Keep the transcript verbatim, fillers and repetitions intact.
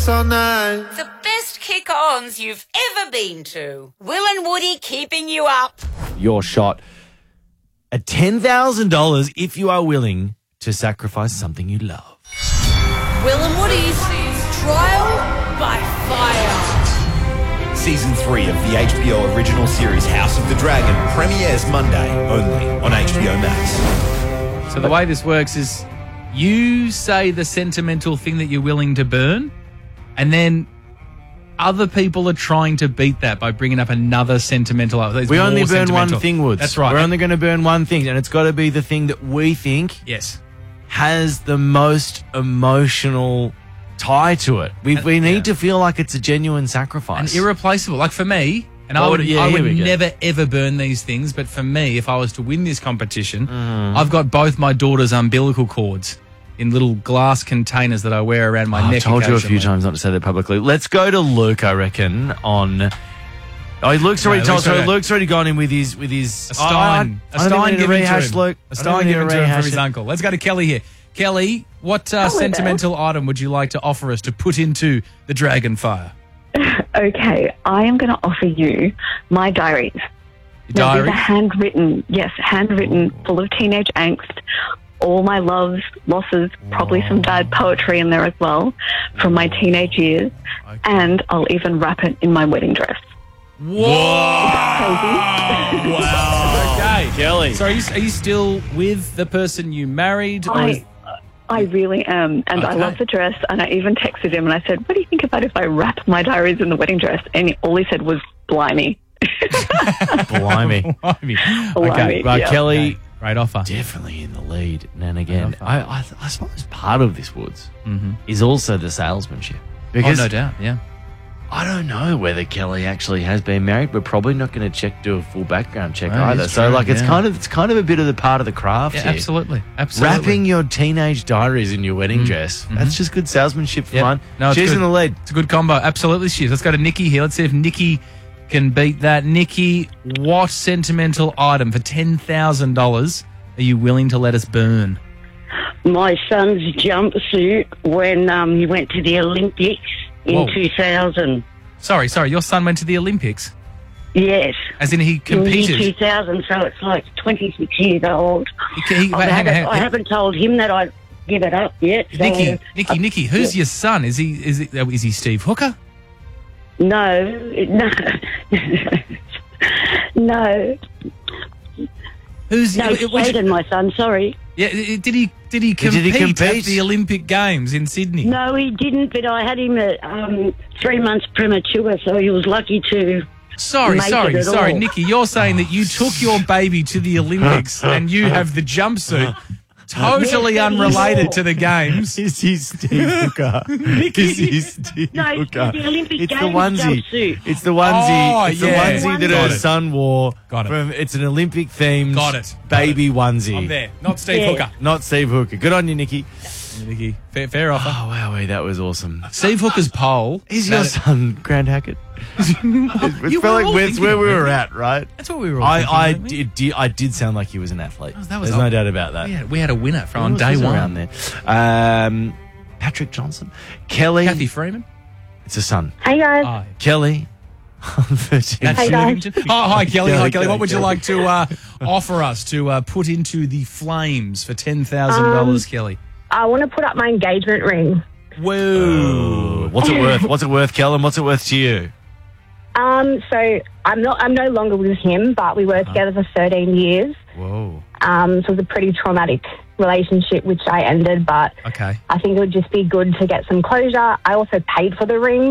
all night. The best kick-ons you've ever been to. Will and Woody keeping you up. Your shot at ten thousand dollars if you are willing to sacrifice something you love. Will and Woody's Trial by Fire. Season three of the H B O original series House of the Dragon premieres Monday only on H B O Max. So the way this works is you say the sentimental thing that you're willing to burn, and then other people are trying to beat that by bringing up another sentimental. We only burn one thing, Woods. That's right. We're only going to burn one thing, and it's got to be the thing that we think yes has the most emotional tie to it. We And- we need yeah. to feel like it's a genuine sacrifice. and irreplaceable. Like for me, and I Oh, would, yeah, I here would we go. never ever burn these things. But for me, if I was to win this competition, Mm. I've got both my daughter's umbilical cords in little glass containers that I wear around my Oh, neck. I've told you a few occasionally. times not to say that publicly. Let's go to Luke, I reckon, on... Oh, Luke's already No, told. Luke's So already- Luke's already gone in with his with his A Stein. Oh, I- a I don't think Stein we need to given to rehash, him. Luke. A I don't Stein think we need given to to him rehash from his it. uncle. Let's go to Kelly here. Kelly, what uh, Hello there. sentimental item would you like to offer us to put into the dragon fire? Okay, I am going to offer you my diaries. Your Now, these diary? are handwritten, yes, handwritten, full of teenage angst, all my loves, losses, probably some bad poetry in there as well from my teenage years, and I'll even wrap it in my wedding dress. Crazy. Wow. Okay. Kelly. So are you, are you still with the person you married? Or is, I, I really am, and I Okay. love the dress, and I even texted him and I said, what do you think about if I wrap my diaries in the wedding dress? And all he said was, blimey. Blimey. Blimey. Okay, Blimey, right, yeah. Kelly, Okay. Great offer. definitely in the lead. And again, offer. I, I, I suppose part of this, Woods, Mhm. is also the salesmanship. Oh, Because no doubt. Yeah. I don't know whether Kelly actually has been married. We're probably not going to check do a full background check No, either. it's So, true, like, it's yeah. kind of it's kind of a bit of the part of the craft Yeah, here. absolutely. Absolutely. Wrapping your teenage diaries in your wedding dress. That's just good salesmanship for Yep. mine. No, it's She's good. in the lead. It's a good combo. Absolutely she is. Let's go to Nikki here. Let's see if Nikki can beat that. Nikki, what sentimental item for ten thousand dollars are you willing to let us burn? My son's jumpsuit when um, he went to the Olympics in Whoa. two thousand. Sorry, sorry. Your son went to the Olympics? Yes. As in he In competed? two thousand, so it's like twenty-six years old. He- he- I, wait, hang on, haven't, hang on. I haven't told him that I'd give it up yet. So, Nikki, Nikki, uh, Nikki, who's your son? Is he is it, is he Steve Hooker? No, no. no. Who's No, which- Jaden, my son, sorry. Yeah, i- did he did he Did compete, he compete? at the Olympic Games in Sydney? No, he didn't, but I had him at um, three months premature, so he was lucky to... Sorry, make sorry, it at sorry, all. Nikki. You're saying that you took your baby to the Olympics and you have the jumpsuit, totally Yes, unrelated yes. to the games. Is he Steve Hooker? Is he Steve No, Hooker? the Olympic It's the Games onesie. jumpsuit. It's the onesie. Oh, it's yeah. the onesie that Got her it. son wore. Got it. From, it's an Olympic themed Got it. baby onesie. I'm there, not Steve Yeah. Hooker. Not Steve Hooker. Good on you, Nikki. Nikki, fair, fair offer. Oh, wow, that was awesome. Steve Hooker's pole. Is your that- son Grant Hackett? It You felt were like all it's thinking where of we it. were at, right? That's what we were all I, thinking, I weren't we? did, did I did sound like he was an athlete. That was There's no up- doubt about that. We had, we had a winner from on Who day else was one. around there. Um, Patrick Johnson, Kelly. Kathy Freeman. It's a son. Hey, guys. Oh, Kelly. thirteen. Kathy Hey, guys. Livington. Oh, hi, Kelly. Hi, Kelly, Kelly. What Kelly, would you Kelly. like to uh, offer us to uh, put into the flames for ten thousand dollars, Um, Kelly? I want to put up my engagement ring. Whoa. What's it worth? What's it worth, Kellen? What's it worth to you? Um, so I'm not. I'm no longer with him, but we were together for thirteen years. Whoa. Um, so it was a pretty traumatic relationship, which I ended. But Okay. I think it would just be good to get some closure. I also paid for the ring.